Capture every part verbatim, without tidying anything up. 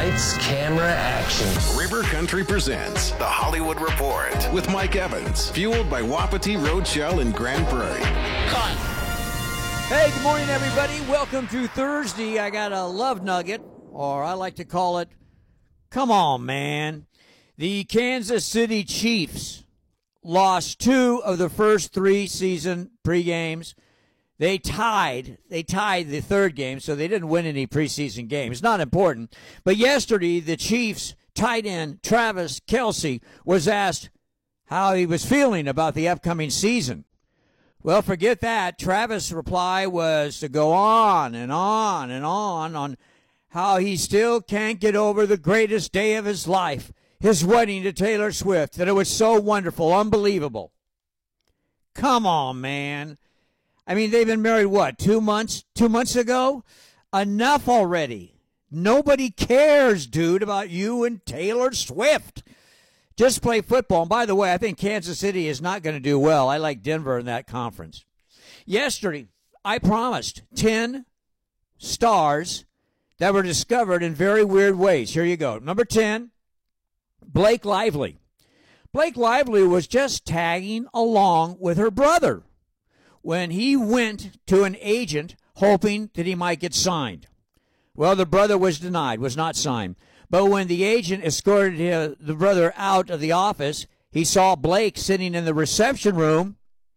Lights, camera, action. River Country presents The Hollywood Report with Mike Evans, fueled by Wapiti Roadshell in Grand Prairie. Cut. Hey, good morning, everybody. Welcome to Thursday. I got a love nugget, or I like to call it, come on, man. The Kansas City Chiefs lost two of the first three season pre-games. They tied. They tied the third game, so they didn't win any preseason games. Not important. But yesterday, the Chiefs tight end Travis Kelce was asked how he was feeling about the upcoming season. Well, forget that. Travis' reply was to go on and on and on on how he still can't get over the greatest day of his life, his wedding to Taylor Swift, that it was so wonderful, unbelievable. Come on, man. I mean, they've been married, what, two months? Two months ago? Enough already. Nobody cares, dude, about you and Taylor Swift. Just play football. And by the way, I think Kansas City is not going to do well. I like Denver in that conference. Yesterday, I promised ten stars that were discovered in very weird ways. Here you go. Number ten, Blake Lively. Blake Lively was just tagging along with her brother when he went to an agent hoping that he might get signed. Well, the brother was denied, was not signed. But when the agent escorted his, the brother out of the office, he saw Blake sitting in the reception room,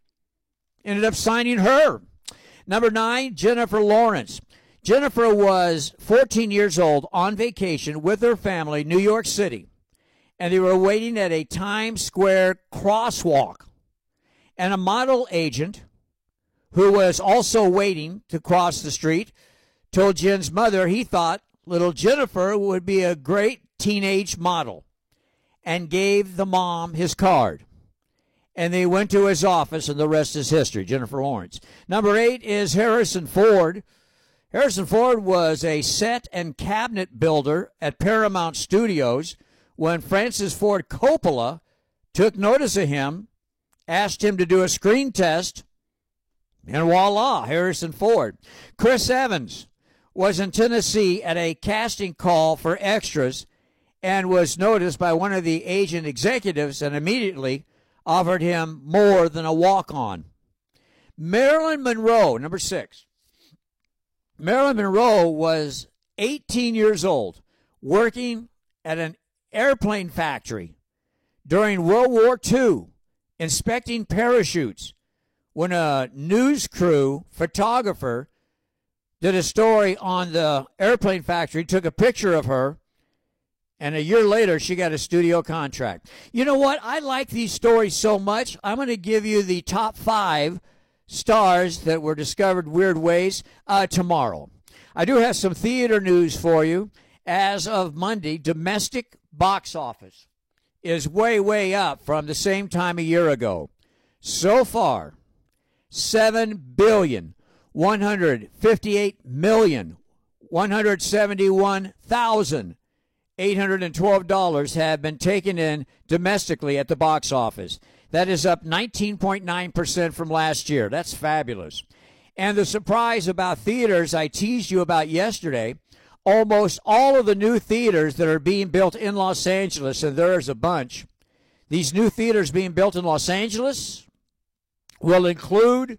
ended up signing her. Number nine, Jennifer Lawrence. Jennifer was fourteen years old on vacation with her family in New York City, and they were waiting at a Times Square crosswalk. And a model agent who was also waiting to cross the street told Jen's mother he thought little Jennifer would be a great teenage model, and gave the mom his card. And they went to his office, and the rest is history. Jennifer Lawrence. Number eight is Harrison Ford. Harrison Ford was a set and cabinet builder at Paramount Studios when Francis Ford Coppola took notice of him, asked him to do a screen test, and voila, Harrison Ford. Chris Evans was in Tennessee at a casting call for extras and was noticed by one of the agent executives and immediately offered him more than a walk-on. Marilyn Monroe, number six. Marilyn Monroe was eighteen years old, working at an airplane factory during World War Two, inspecting parachutes, when a news crew photographer did a story on the airplane factory, took a picture of her, and a year later she got a studio contract. You know what? I like these stories so much, I'm going to give you the top five stars that were discovered weird ways uh, tomorrow. I do have some theater news for you. As of Monday, domestic box office is way, way up from the same time a year ago. So far, seven billion one hundred fifty-eight million one hundred seventy-one thousand eight hundred twelve dollars have been taken in domestically at the box office. That is up nineteen point nine percent from last year. That's fabulous. And the surprise about theaters I teased you about yesterday, almost all of the new theaters that are being built in Los Angeles, and there's a bunch, these new theaters being built in Los Angeles will include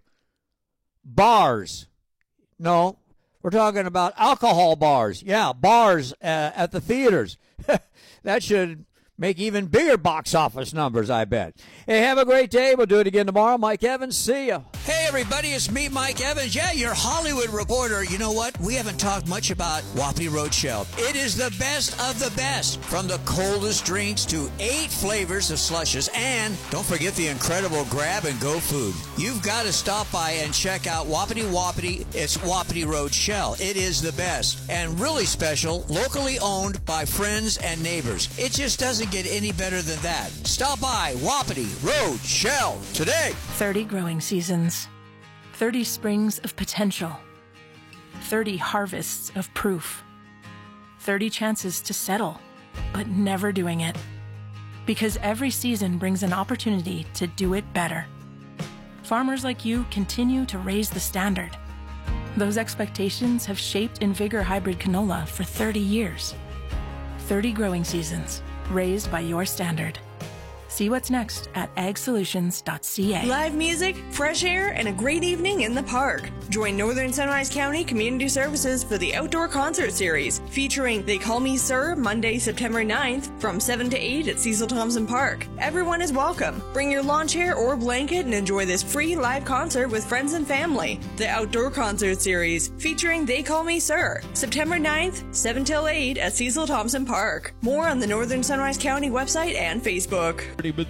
bars. No, we're talking about alcohol bars. Yeah, bars uh, at the theaters. That should make even bigger box office numbers, I bet. Hey, have a great day. We'll do it again tomorrow. Mike Evans, see ya. Hey, everybody, it's me, Mike Evans. Yeah, your Hollywood reporter. You know what? We haven't talked much about Wapiti Roadshell. It is the best of the best, from the coldest drinks to eight flavors of slushes. And don't forget the incredible grab-and-go food. You've got to stop by and check out Wapiti Wapiti. It's Wapiti Roadshell. It is the best and really special, locally owned by friends and neighbors. It just doesn't get any better than that. Stop by Wapiti Roadshell today. thirty growing seasons, thirty springs of potential, thirty harvests of proof, thirty chances to settle, but never doing it. Because every season brings an opportunity to do it better. Farmers like you continue to raise the standard. Those expectations have shaped InVigor Hybrid Canola for thirty years. thirty growing seasons, raised by your standard. See what's next at ag solutions dot c a. Live music, fresh air, and a great evening in the park. Join Northern Sunrise County Community Services for the Outdoor Concert Series, featuring They Call Me Sir, Monday, September ninth, from seven to eight at Cecil Thompson Park. Everyone is welcome. Bring your lawn chair or blanket and enjoy this free live concert with friends and family. The Outdoor Concert Series, featuring They Call Me Sir, September ninth, seven till eight at Cecil Thompson Park. More on the Northern Sunrise County website and Facebook.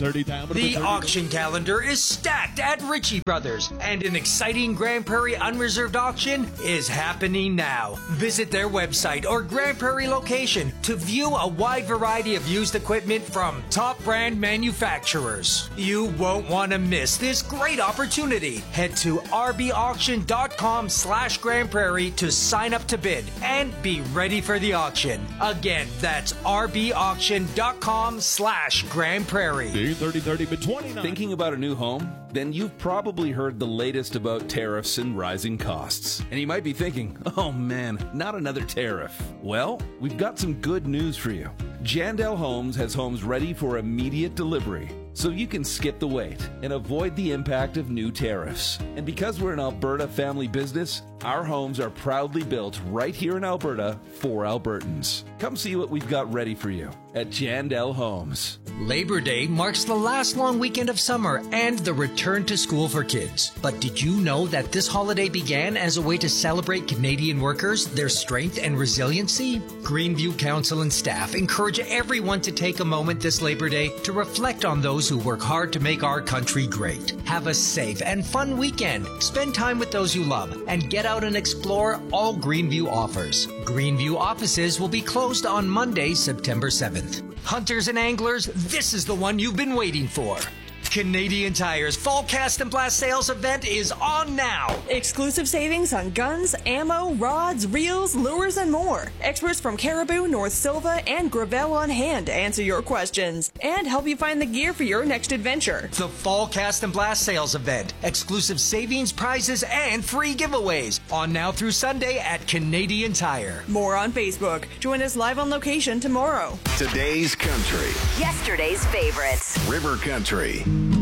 The auction calendar is stacked at Ritchie Brothers, and an exciting Grand Prairie unreserved auction is happening now. Visit their website or Grand Prairie location to view a wide variety of used equipment from top brand manufacturers. You won't want to miss this great opportunity. Head to r b auction dot com slash Grand Prairie to sign up to bid and be ready for the auction. Again, that's r b auction dot com slash Grand Prairie. thirty thirty twenty-nine. Thinking about a new home? Then you've probably heard the latest about tariffs and rising costs. And you might be thinking, oh man, not another tariff. Well, we've got some good news for you. Jandel Homes has homes ready for immediate delivery, so you can skip the wait and avoid the impact of new tariffs. And because we're an Alberta family business, our homes are proudly built right here in Alberta for Albertans. Come see what we've got ready for you at Jandel Homes. Labor Day marks the last long weekend of summer and the return to school for kids. But did you know that this holiday began as a way to celebrate Canadian workers, their strength and resiliency? Greenview Council and staff encourage everyone to take a moment this Labor Day to reflect on those who work hard to make our country great. Have a safe and fun weekend. Spend time with those you love and get out and explore all Greenview offers. Greenview offices will be closed on Monday, September seventh. Hunters and anglers, this is the one you've been waiting for. Canadian Tire's Fall Cast and Blast sales event is on now. Exclusive savings on guns, ammo, rods, reels, lures, and more. Experts from Caribou, North Silva, and Gravel on hand to answer your questions and help you find the gear for your next adventure. The Fall Cast and Blast sales event. Exclusive savings, prizes, and free giveaways. On now through Sunday at Canadian Tire. More on Facebook. Join us live on location tomorrow. Today's country. Yesterday's favorites. River Country.